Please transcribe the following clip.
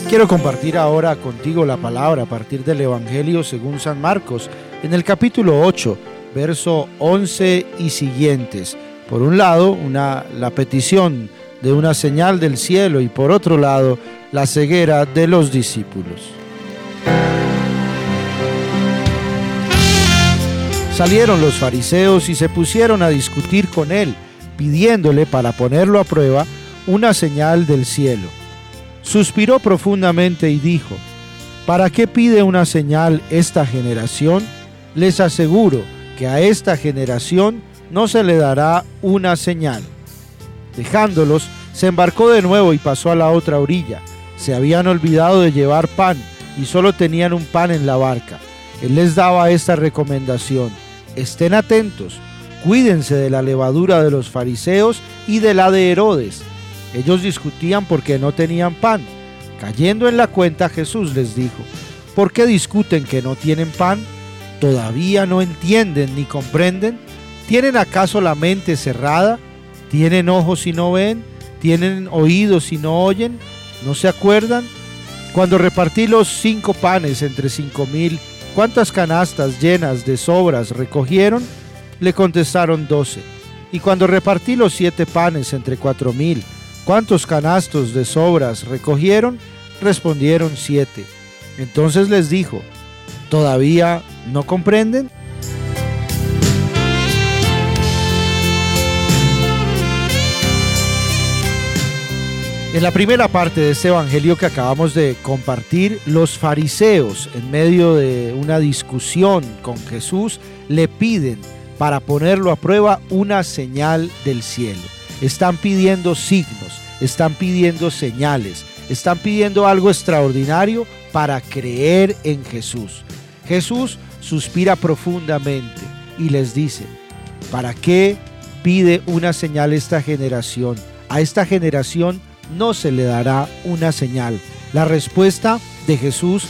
Quiero compartir ahora contigo la palabra a partir del Evangelio según San Marcos, en el capítulo 8, verso 11 y siguientes. Por un lado, la petición de una señal del cielo y por otro lado, la ceguera de los discípulos. Salieron los fariseos y se pusieron a discutir con él, pidiéndole para ponerlo a prueba una señal del cielo. Suspiró profundamente y dijo: ¿Para qué pide una señal esta generación? Les aseguro que a esta generación no se le dará una señal. Dejándolos, se embarcó de nuevo y pasó a la otra orilla. Se habían olvidado de llevar pan y solo tenían un pan en la barca. Él les daba esta recomendación: estén atentos, cuídense de la levadura de los fariseos y de la de Herodes. Ellos discutían porque no tenían pan. Cayendo en la cuenta, Jesús les dijo: ¿por qué discuten que no tienen pan? ¿Todavía no entienden ni comprenden? ¿Tienen acaso la mente cerrada? ¿Tienen ojos y no ven? ¿Tienen oídos y no oyen? ¿No se acuerdan? Cuando repartí los 5 panes entre 5,000, ¿cuántas canastas llenas de sobras recogieron? Le contestaron 12. Y cuando repartí los 7 panes entre 4,000, ¿cuántos canastos de sobras recogieron? Respondieron 7. Entonces les dijo: ¿todavía no comprenden? En la primera parte de este evangelio que acabamos de compartir, los fariseos, en medio de una discusión con Jesús, le piden para ponerlo a prueba una señal del cielo. Están pidiendo signos, están pidiendo señales, están pidiendo algo extraordinario para creer en Jesús. Jesús suspira profundamente y les dice: ¿para qué pide una señal esta generación? A esta generación no se le dará una señal. La respuesta de Jesús